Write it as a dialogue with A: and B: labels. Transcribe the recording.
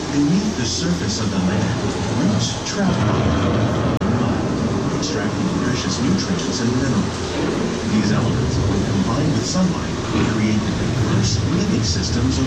A: Beneath the surface of the land, roots travel from mud, extracting precious nutrients and minerals. These elements, when combined with sunlight, create the diverse living systems of